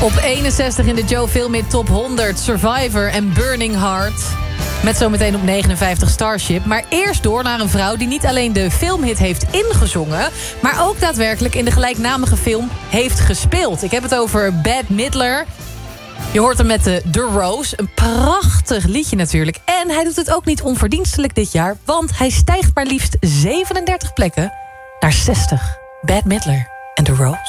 Op 61 in de Joe Filmhit Top 100... Survivor en Burning Heart. Met zometeen op 59 Starship. Maar eerst door naar een vrouw die niet alleen de filmhit heeft ingezongen... maar ook daadwerkelijk in de gelijknamige film heeft gespeeld. Ik heb het over Bette Midler. Je hoort hem met The Rose. Een prachtig liedje natuurlijk. En hij doet het ook niet onverdienstelijk dit jaar... want hij stijgt maar liefst 37 plekken naar 60. Bette Midler en The Rose.